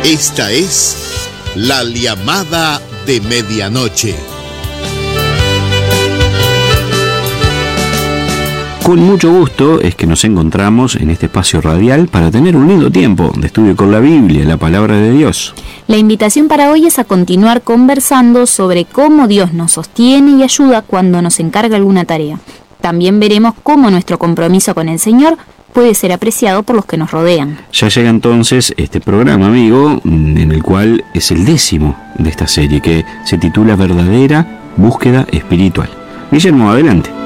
Esta es la llamada de medianoche. Con mucho gusto es que nos encontramos en este espacio radial para tener un lindo tiempo de estudio con la Biblia, la palabra de Dios. La invitación para hoy es a continuar conversando sobre cómo Dios nos sostiene y ayuda cuando nos encarga alguna tarea. También veremos cómo nuestro compromiso con el Señor puede ser apreciado por los que nos rodean. Ya llega entonces este programa, amigo, en el cual es el 10º de esta serie, que se titula Verdadera Búsqueda Espiritual. Guillermo, adelante.